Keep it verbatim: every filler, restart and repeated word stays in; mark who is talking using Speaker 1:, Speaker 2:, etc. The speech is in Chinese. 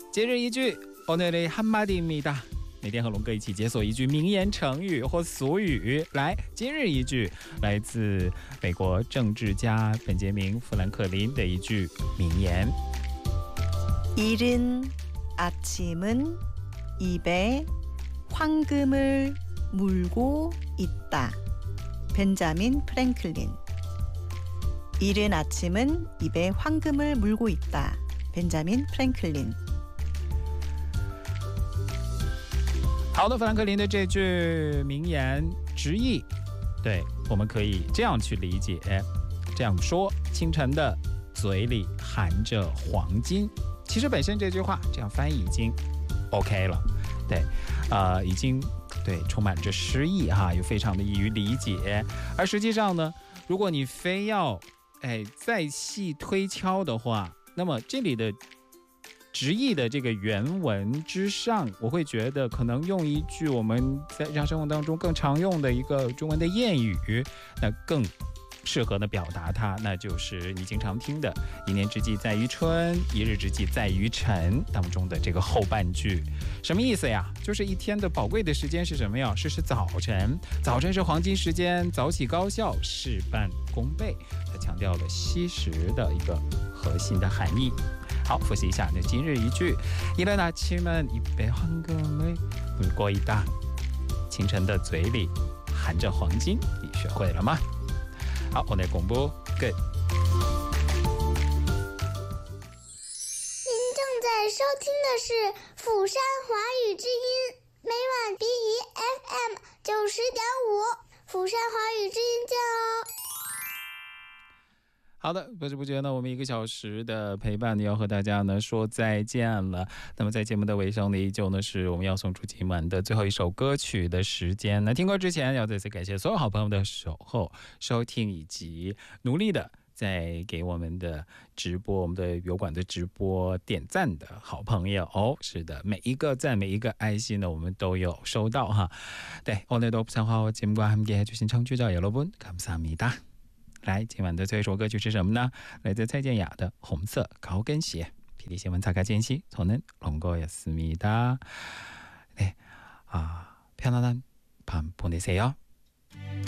Speaker 1: 今日一句 오늘의 한마디입니다。 每天和龙哥一起解锁一句名言成语或俗语。来，今日一句来自美国政治家本杰明·富兰克林的一句名言。
Speaker 2: 이른 아침은 입에 황금을 물고 있다. 벤자민 프랭클린. 이른 아침은 입에 황금을 물고 있다. 벤자민 프랭클린。
Speaker 1: 好的，富兰克林的这句名言直译，对，我们可以这样去理解，这样说：清晨的嘴里含着黄金。其实本身这句话这样翻译已经 OK 了，对，呃，已经对充满着诗意哈，又非常的易于理解。而实际上呢，如果你非要哎再细推敲的话，那么这里的直译的这个原文之上，我会觉得可能用一句我们在日常生活当中更常用的一个中文的谚语，那更适合的表达它，那就是你经常听的一年之计在于春，一日之计在于晨当中的这个后半句。什么意思呀？就是一天的宝贵的时间是什么呀？是是早晨，早晨是黄金时间，早起高效，事半功倍。它强调了惜时的一个核心的含义。好，复习一下那今日一句：이른 아침은 입에 황금을 물고 있다。清晨的嘴里含着黄金，你学会了吗？好，오늘 공부 끝。
Speaker 3: 您正在收听的是釜山华语之音，每晚 B E F M 九十点五，釜山华语之音见哦。
Speaker 1: 好的，不知不觉呢，我们一个小时的陪伴要和大家呢说再见了。那么在节目的尾声呢，依旧呢是我们要送出今晚的最后一首歌曲的时间。那听歌之前，要再次感谢所有好朋友的守候、收听以及努力的在给我们的直播、我们的油管的直播点赞的好朋友。哦，是的，每一个赞、每一个爱心呢，我们都有收到哈。对，오늘도 부산화와節目함께해주신 청취자 여러분 감사합니다。来，今晚的最后一首歌曲是什么呢？来自蔡健雅的《红色高跟鞋》。피디新闻擦가진시 저는 롱거였습니다。네，啊，편안한 밤 보내세요。